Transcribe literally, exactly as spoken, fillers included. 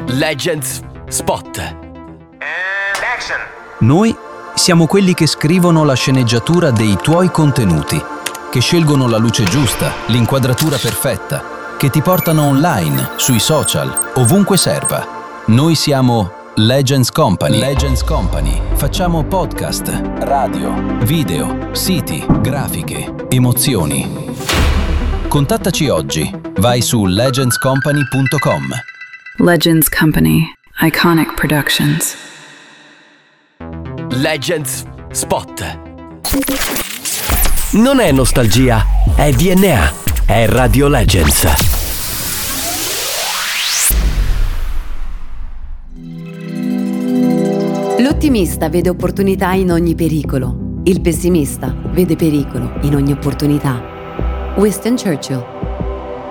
Legends Spot. And action. Noi siamo quelli che scrivono la sceneggiatura dei tuoi contenuti, che scelgono la luce giusta, l'inquadratura perfetta, che ti portano online, sui social, ovunque serva. Noi siamo Legends Company. Legends Company. Facciamo podcast, radio, video, siti, grafiche, emozioni. Contattaci oggi. Vai su legends company punto com. Legends Company. Iconic Productions. Legends Spot. Non è nostalgia, è D N A, è Radio Legends. L'ottimista vede opportunità in ogni pericolo. Il pessimista vede pericolo in ogni opportunità. Winston Churchill.